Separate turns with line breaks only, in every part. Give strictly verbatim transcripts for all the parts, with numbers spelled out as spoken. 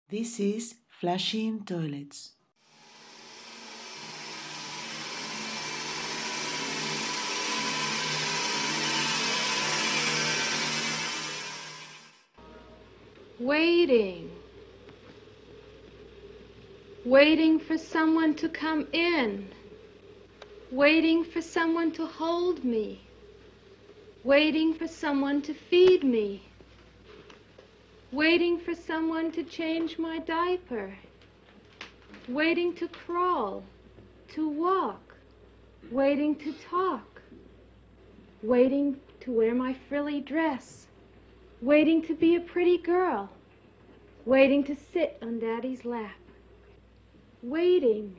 This is Flashing Toilets.
Waiting. Waiting for someone to come in. Waiting for someone to hold me. Waiting for someone to feed me. Waiting for someone to change my diaper. Waiting to crawl, to walk. Waiting to talk. Waiting to wear my frilly dress. Waiting to be a pretty girl. Waiting to sit on Daddy's lap. Waiting.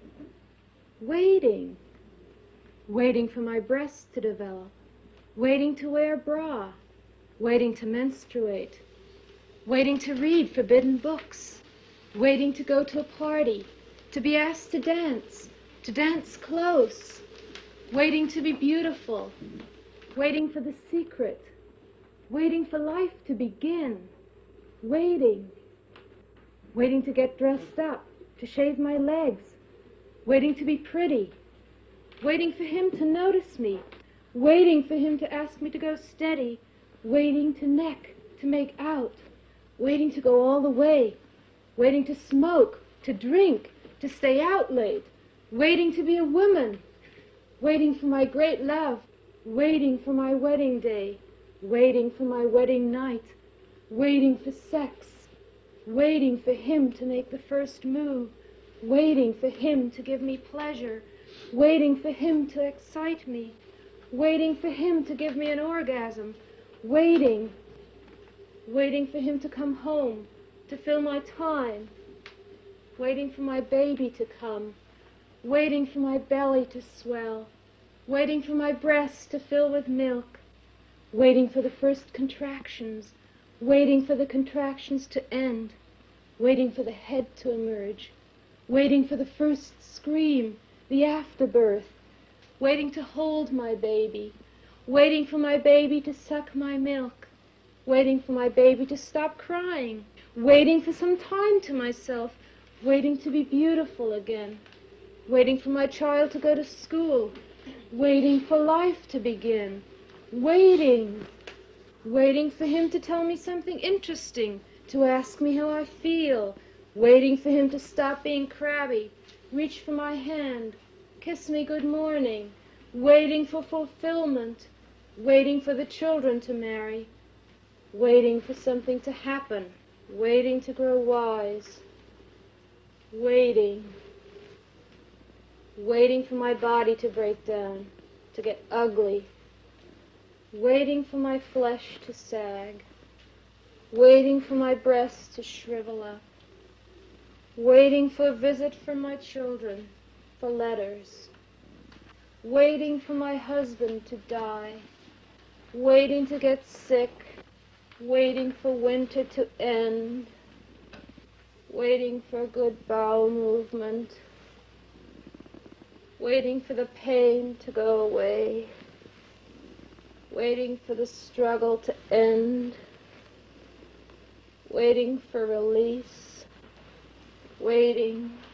Waiting. Waiting for my breasts to develop. Waiting to wear a bra. Waiting to menstruate. Waiting to read forbidden books. Waiting to go to a party. To be asked to dance. To dance close. Waiting to be beautiful. Waiting for the secret. Waiting for life to begin. Waiting. Waiting to get dressed up. To shave my legs. Waiting to be pretty. Waiting for him to notice me. Waiting for him to ask me to go steady. Waiting to neck, to make out. Waiting to go all the way. Waiting to smoke, to drink, to stay out late. Waiting to be a woman. Waiting for my great love. Waiting for my wedding day. Waiting for my wedding night. Waiting for sex. Waiting for him to make the first move. Waiting for him to give me pleasure. Waiting for him to excite me. Waiting for him to give me an orgasm. Waiting. Waiting for him to come home, to fill my time. Waiting for my baby to come. Waiting for my belly to swell. Waiting for my breasts to fill with milk. Waiting for the first contractions. Waiting for the contractions to end. Waiting for the head to emerge. Waiting for the first scream, the afterbirth. Waiting to hold my baby. Waiting for my baby to suck my milk. Waiting for my baby to stop crying. Waiting for some time to myself. Waiting to be beautiful again. Waiting for my child to go to school. Waiting for life to begin. Waiting. Waiting for him to tell me something interesting, to ask me how I feel. Waiting for him to stop being crabby, reach for my hand, kiss me good morning. Waiting for fulfillment. Waiting for the children to marry. Waiting for something to happen. Waiting to grow wise. Waiting. Waiting for my body to break down, to get ugly. Waiting for my flesh to sag. Waiting for my breasts to shrivel up. Waiting for a visit from my children, for letters. Waiting for my husband to die. Waiting to get sick. Waiting for winter to end. Waiting for a good bowel movement. Waiting for the pain to go away. Waiting for the struggle to end. Waiting for release. Waiting.